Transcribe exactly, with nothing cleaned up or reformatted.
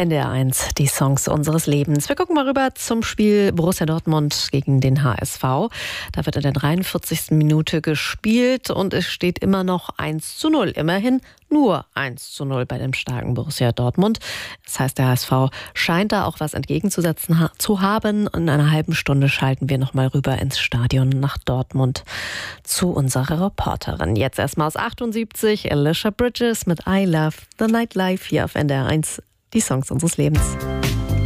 N D R eins, die Songs unseres Lebens. Wir gucken mal rüber zum Spiel Borussia Dortmund gegen den H S V. Da wird in der dreiundvierzigsten Minute gespielt und es steht immer noch eins zu null. Immerhin nur eins zu null bei dem starken Borussia Dortmund. Das heißt, der H S V scheint da auch was entgegenzusetzen ha- zu haben. In einer halben Stunde schalten wir noch mal rüber ins Stadion nach Dortmund zu unserer Reporterin. Jetzt erstmal aus achtundsiebzig, Alicia Bridges mit I Love the Nightlife hier auf N D R eins. Die Songs unseres Lebens.